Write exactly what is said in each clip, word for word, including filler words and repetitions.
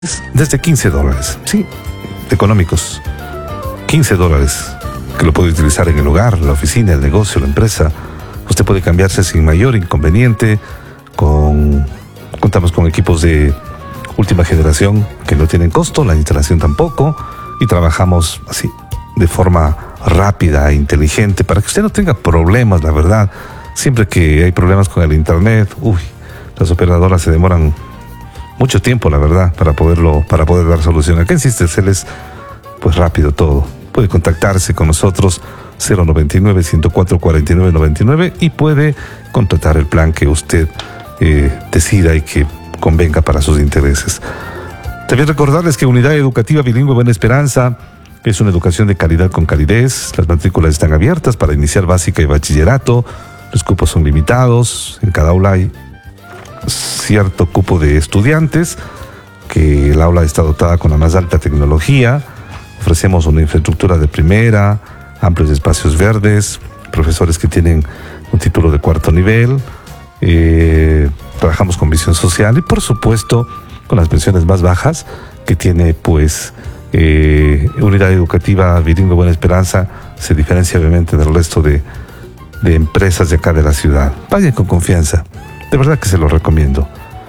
Desde quince dólares, sí, económicos. quince dólares que lo puede utilizar en el hogar, la oficina, el negocio, la empresa. Usted puede cambiarse sin mayor inconveniente. Con, contamos con equipos de última generación que no tienen costo, la instalación tampoco, y trabajamos así, de forma rápida e inteligente, para que usted no tenga problemas, la verdad. Siempre que hay problemas con el internet, uy, las operadoras se demoran mucho tiempo, la verdad, para poderlo, para poder dar solución. Acá en Cistercel, pues rápido todo. Puede contactarse con nosotros cero noventa y nueve, ciento cuatro, cuarenta y nueve noventa y nueve y puede contratar el plan que usted eh, decida y que convenga para sus intereses. También recordarles que Unidad Educativa Bilingüe Buena Esperanza es una educación de calidad con calidez. Las matrículas están abiertas para iniciar básica y bachillerato. Los cupos son limitados. En cada aula hay cierto cupo de estudiantes, que el aula está dotada con la más alta tecnología. Ofrecemos una infraestructura de primera, amplios espacios verdes, profesores que tienen un título de cuarto nivel, eh, trabajamos con visión social y por supuesto con las pensiones más bajas que tiene pues eh, Unidad Educativa Bilingüe Buena Esperanza. Se diferencia obviamente del resto de, de empresas de acá de la ciudad. Vayan con confianza. De verdad que se lo recomiendo.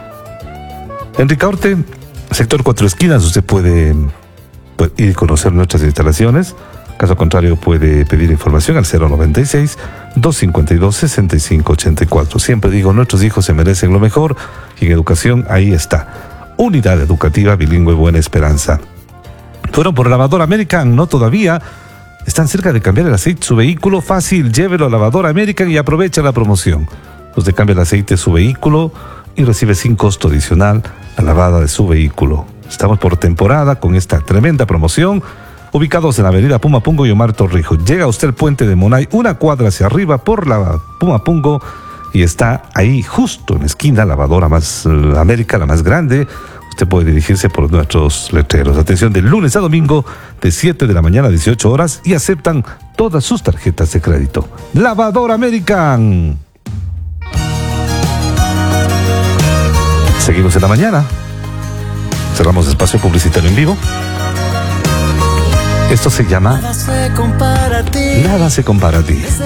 En Ricaurte, sector Cuatro Esquinas, usted puede, puede ir y conocer nuestras instalaciones. Caso contrario, puede pedir información al cero noventa y seis, doscientos cincuenta y dos, sesenta y cinco ochenta y cuatro. Siempre digo, nuestros hijos se merecen lo mejor y en educación ahí está. Unidad Educativa Bilingüe Buena Esperanza. Fueron por Lavadora American, no todavía. Están cerca de cambiar el aceite de su vehículo. Fácil, llévelo a Lavadora American y aprovecha la promoción. Usted cambia el aceite de su vehículo y recibe sin costo adicional la lavada de su vehículo. Estamos por temporada con esta tremenda promoción, ubicados en la avenida Pumapungo y Omar Torrijos. Llega usted al puente de Monay, una cuadra hacia arriba por la Pumapungo, y está ahí justo en la esquina, lavadora más la América, la más grande. Usted puede dirigirse por nuestros letreros. Atención, de lunes a domingo, de siete de la mañana a dieciocho horas, y aceptan todas sus tarjetas de crédito. Lavadora American. Seguimos en la mañana. Cerramos espacio publicitario en vivo. Esto se llama Nada se compara a ti. Nada se compara a ti.